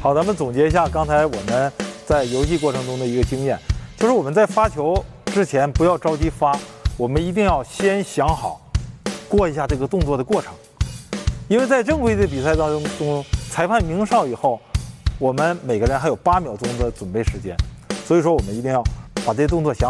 好，咱们总结一下刚才我们在游戏过程中的一个经验，就是我们在发球之前不要着急发，我们一定要先想好过一下这个动作的过程，因为在正规的比赛当中，裁判鸣哨以后，我们每个人还有8秒钟的准备时间，所以说我们一定要把这些动作想好。